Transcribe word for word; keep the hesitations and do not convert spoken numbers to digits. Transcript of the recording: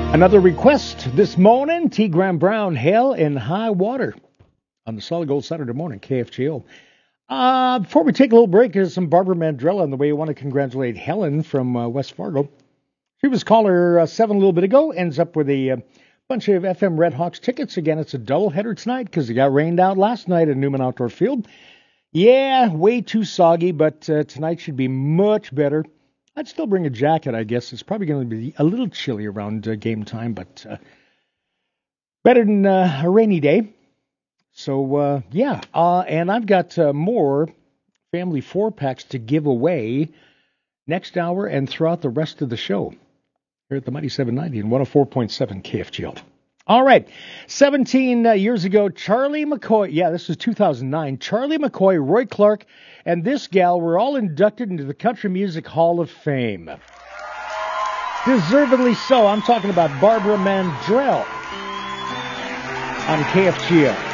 Another request this morning, T. Graham Brown, Hell in High Water on the Solid Gold Saturday morning, K F G O. Uh, before we take a little break, here's some Barbara Mandrella on the way. I want to congratulate Helen from uh, West Fargo. She was caller uh, seven a little bit ago, ends up with a uh, bunch of F M Red Hawks tickets. Again, it's a doubleheader tonight because it got rained out last night at Newman Outdoor Field. Yeah, way too soggy, but uh, tonight should be much better. I'd still bring a jacket, I guess. It's probably going to be a little chilly around uh, game time, but uh, better than uh, a rainy day. So, uh, yeah, uh, and I've got uh, more family four-packs to give away next hour and throughout the rest of the show here at the Mighty seven ninety and one oh four point seven K F G L. All right, seventeen uh, years ago, Charlie McCoy, yeah, this was two thousand nine, Charlie McCoy, Roy Clark, and this gal were all inducted into the Country Music Hall of Fame. Deservedly so. I'm talking about Barbara Mandrell on K F G L.